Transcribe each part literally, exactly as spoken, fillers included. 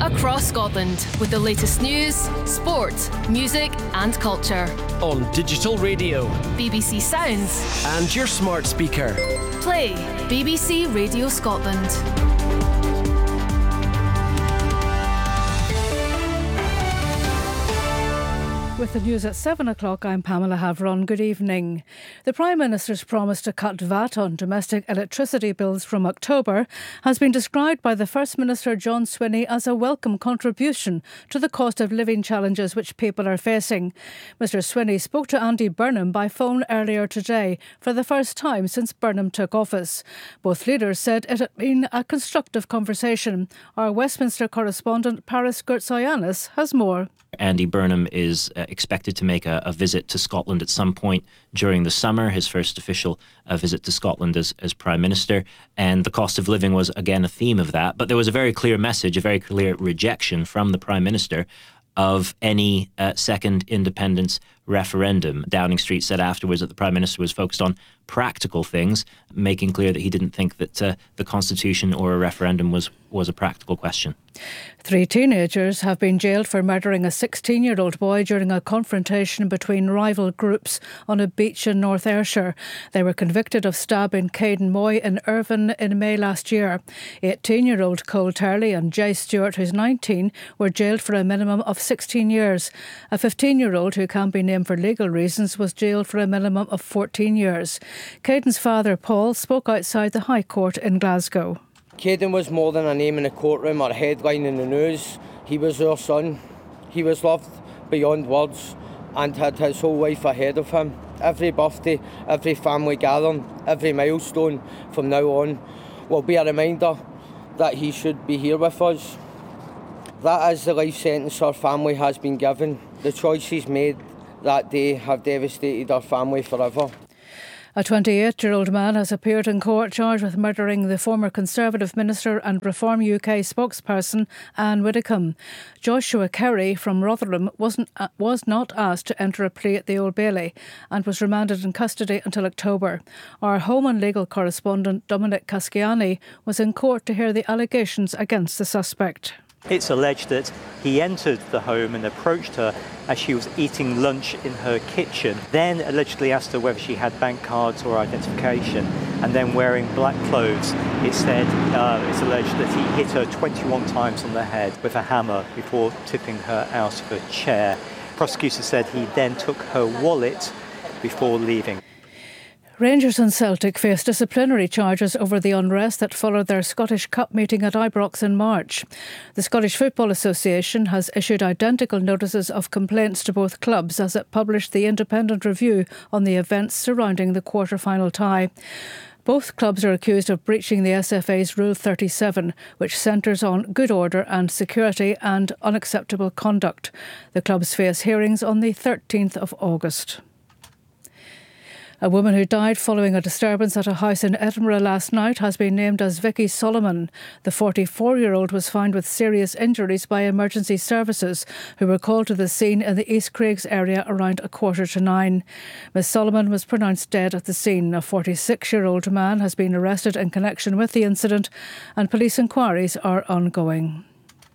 across Scotland with the latest news, sport, music and culture. On digital radio, B B C Sounds and your smart speaker. Play B B C Radio Scotland. With the news at seven o'clock, I'm Pamela Havron. Good evening. The Prime Minister's promise to cut V A T on domestic electricity bills from October has been described by the First Minister John Swinney as a welcome contribution to the cost of living challenges which people are facing. Mister Swinney spoke to Andy Burnham by phone earlier today for the first time since Burnham took office. Both leaders said it had been a constructive conversation. Our Westminster correspondent Paris Gertsoyanis has more. Andy Burnham is uh, expected to make a, a visit to Scotland at some point during the summer, his first official uh, visit to Scotland as, as Prime Minister. And the cost of living was, again, a theme of that. But there was a very clear message, a very clear rejection from the Prime Minister of any uh, second independence referendum. Downing Street said afterwards that the Prime Minister was focused on practical things, making clear that he didn't think that uh, the Constitution or a referendum was, was a practical question. Three teenagers have been jailed for murdering a sixteen-year-old boy during a confrontation between rival groups on a beach in North Ayrshire. They were convicted of stabbing Caden Moy in Irvine in May last year. eighteen-year-old Cole Turley and Jay Stewart, who's nineteen, were jailed for a minimum of sixteen years. A fifteen-year-old, who can't be named for legal reasons, was jailed for a minimum of fourteen years. Caden's father, Paul, spoke outside the High Court in Glasgow. Caden was more than a name in the courtroom or a headline in the news. He was our son. He was loved beyond words and had his whole life ahead of him. Every birthday, every family gathering, every milestone from now on will be a reminder that he should be here with us. That is the life sentence our family has been given. The choices made that day have devastated our family forever. A twenty-eight-year-old man has appeared in court charged with murdering the former Conservative Minister and Reform U K spokesperson Anne Widdecombe. Joshua Kerry from Rotherham wasn't, uh, was not asked to enter a plea at the Old Bailey and was remanded in custody until October. Our Home and Legal correspondent Dominic Casciani was in court to hear the allegations against the suspect. It's alleged that he entered the home and approached her as she was eating lunch in her kitchen, then allegedly asked her whether she had bank cards or identification, and then wearing black clothes, it said, uh, it's alleged that he hit her twenty-one times on the head with a hammer before tipping her out of a chair. Prosecutors said he then took her wallet before leaving. Rangers and Celtic face disciplinary charges over the unrest that followed their Scottish Cup meeting at Ibrox in March. The Scottish Football Association has issued identical notices of complaints to both clubs as it published the independent review on the events surrounding the quarter-final tie. Both clubs are accused of breaching the S F A's Rule thirty-seven, which centres on good order and security and unacceptable conduct. The clubs face hearings on the thirteenth of August. A woman who died following a disturbance at a house in Edinburgh last night has been named as Vicky Solomon. The forty-four-year-old was found with serious injuries by emergency services, who were called to the scene in the East Craigs area around a quarter to nine. Miss Solomon was pronounced dead at the scene. A forty-six-year-old man has been arrested in connection with the incident, and police inquiries are ongoing.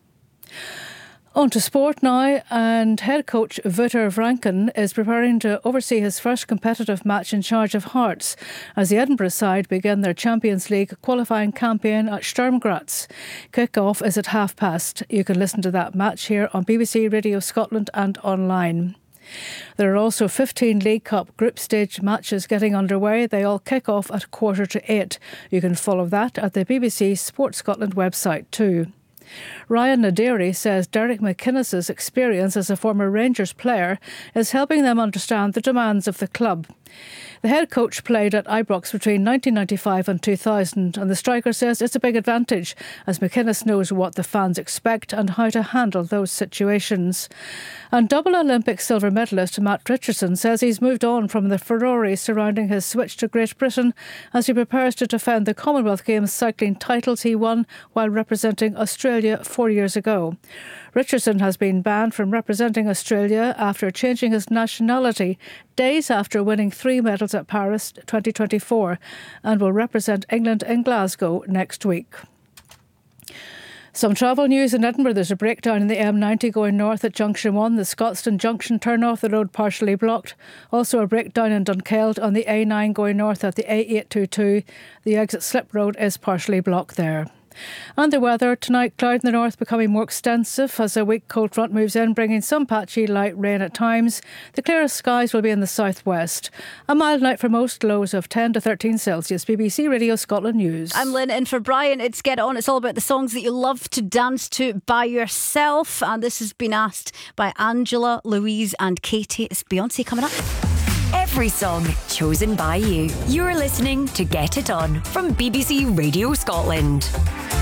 On to sport now, and head coach Wouter Franken is preparing to oversee his first competitive match in charge of Hearts as the Edinburgh side begin their Champions League qualifying campaign at Sturm Graz. Kick-off is at half past. You can listen to that match here on B B C Radio Scotland and online. There are also fifteen League Cup group stage matches getting underway. They all kick off at quarter to eight. You can follow that at the B B C Sport Scotland website too. Ryan Naderi says Derek McInnes's experience as a former Rangers player is helping them understand the demands of the club. The head coach played at Ibrox between nineteen ninety-five and two thousand, and the striker says it's a big advantage as McInnes knows what the fans expect and how to handle those situations. And double Olympic silver medalist Matt Richardson says he's moved on from the furore surrounding his switch to Great Britain as he prepares to defend the Commonwealth Games cycling titles he won while representing Australia four years ago. Richardson has been banned from representing Australia after changing his nationality days after winning three medals at Paris twenty twenty-four and will represent England in Glasgow next week. Some travel news in Edinburgh. There's a breakdown in the M ninety going north at Junction one. The Scotstoun Junction turn off the road partially blocked. Also a breakdown in Dunkeld on the A nine going north at the A eight twenty-two. The exit slip road is partially blocked there. And the weather tonight, cloud in the north becoming more extensive as a weak cold front moves in, bringing some patchy light rain at times. The clearest skies will be in the southwest. A mild night for most, lows of ten to thirteen Celsius. B B C Radio Scotland News. I'm Lynn, in for Brian. It's Get On. It's all about the songs that you love to dance to by yourself. And this has been asked by Angela, Louise and Katie. It's Beyonce coming up. Every song chosen by you. You're listening to Get It On from B B C Radio Scotland.